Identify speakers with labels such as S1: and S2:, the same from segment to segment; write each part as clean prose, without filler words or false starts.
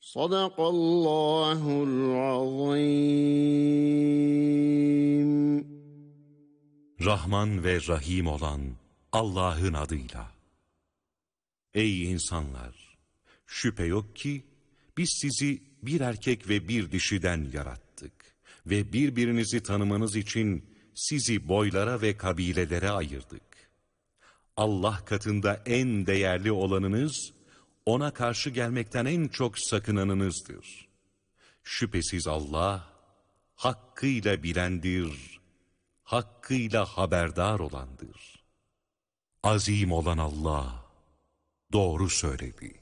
S1: Sadakallahul azim.
S2: Rahman ve Rahim olan Allah'ın adıyla. Ey insanlar! Şüphe yok ki biz sizi bir erkek ve bir dişiden yarattık ve birbirinizi tanımanız için sizi boylara ve kabilelere ayırdık. Allah katında en değerli olanınız, ona karşı gelmekten en çok sakınanınızdır. Şüphesiz Allah, hakkıyla bilendir, hakkıyla haberdar olandır. Azim olan Allah, doğru söyledi.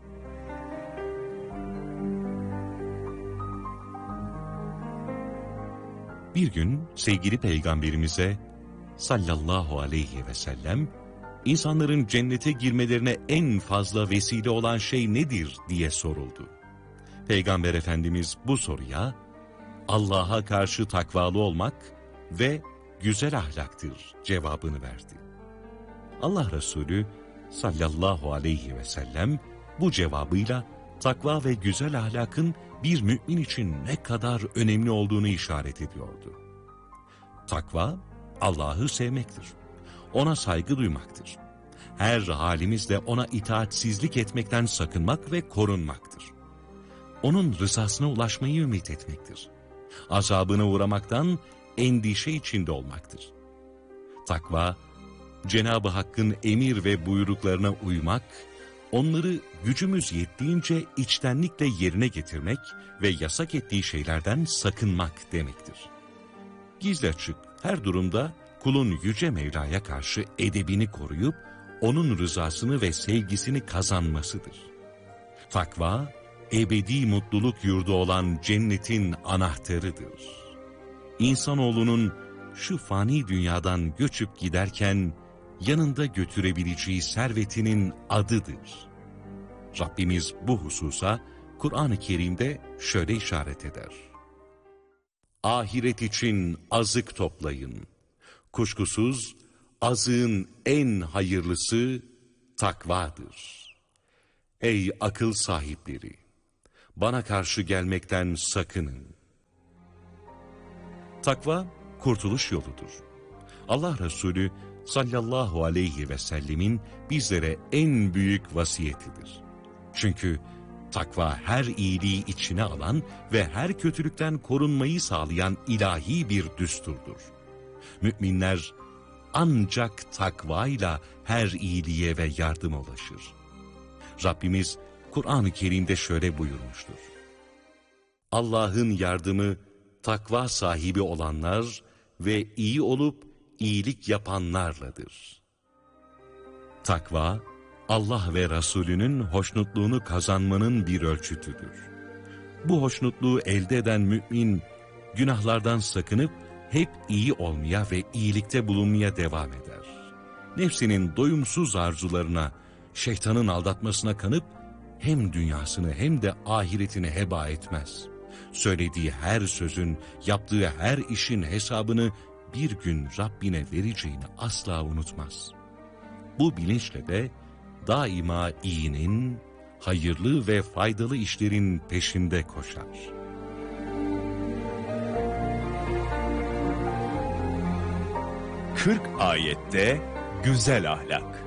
S2: Bir gün sevgili Peygamberimize sallallahu aleyhi ve sellem, insanların cennete girmelerine en fazla vesile olan şey nedir diye soruldu. Peygamber Efendimiz bu soruya, Allah'a karşı takvalı olmak ve güzel ahlaktır cevabını verdi. Allah Resulü sallallahu aleyhi ve sellem bu cevabıyla takva ve güzel ahlakın bir mümin için ne kadar önemli olduğunu işaret ediyordu. Takva, Allah'ı sevmektir. Ona saygı duymaktır. Her halimizle ona itaatsizlik etmekten sakınmak ve korunmaktır. Onun rızasına ulaşmayı ümit etmektir. Azabına uğramaktan endişe içinde olmaktır. Takva, Cenab-ı Hakk'ın emir ve buyruklarına uymak, onları gücümüz yettiğince içtenlikle yerine getirmek ve yasak ettiği şeylerden sakınmak demektir. Gizli açık her durumda kulun Yüce Mevla'ya karşı edebini koruyup, onun rızasını ve sevgisini kazanmasıdır. Takva, ebedi mutluluk yurdu olan cennetin anahtarıdır. İnsanoğlunun şu fani dünyadan göçüp giderken, yanında götürebileceği servetinin adıdır. Rabbimiz bu hususa Kur'an-ı Kerim'de şöyle işaret eder. Ahiret için azık toplayın. Kuşkusuz azığın en hayırlısı takvadır. Ey akıl sahipleri! Bana karşı gelmekten sakının. Takva, kurtuluş yoludur. Allah Resulü sallallahu aleyhi ve sellemin bizlere en büyük vasiyetidir. Çünkü takva her iyiliği içine alan ve her kötülükten korunmayı sağlayan ilahi bir düsturdur. Müminler ancak takvayla her iyiliğe ve yardıma ulaşır. Rabbimiz Kur'an-ı Kerim'de şöyle buyurmuştur. Allah'ın yardımı takva sahibi olanlar ve iyi olup iyilik yapanlarladır. Takva, Allah ve Resulünün hoşnutluğunu kazanmanın bir ölçütüdür. Bu hoşnutluğu elde eden mümin, günahlardan sakınıp hep iyi olmaya ve iyilikte bulunmaya devam eder. Nefsinin doyumsuz arzularına, şeytanın aldatmasına kanıp, hem dünyasını hem de ahiretini heba etmez. Söylediği her sözün, yaptığı her işin hesabını bir gün Rabbine vereceğini asla unutmaz. Bu bilinçle de daima iyinin, hayırlı ve faydalı işlerin peşinde koşar.
S3: 40 ayette güzel ahlak.